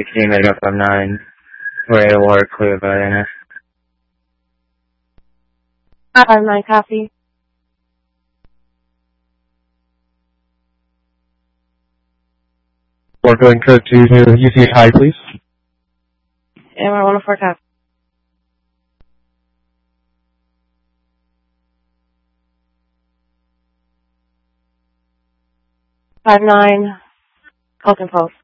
16 Medical 59, Ray Ward, clear by NS. 559, copy. We're going code to UCH High, please. AMR 104, copy. Five nine, call compose.